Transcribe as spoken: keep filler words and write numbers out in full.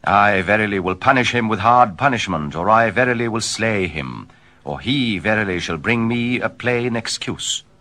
I verily will punish him with hard punishment, or I verily will slay him, or he verily shall bring me a plain excuse.